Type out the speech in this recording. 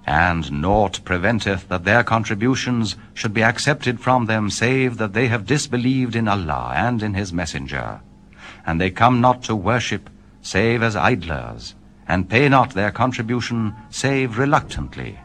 And naught preventeth that their contributions should be accepted from them, save that they have disbelieved in Allah and in his messenger. And they come not to worship save as idlers, and pay not their contribution save reluctantly.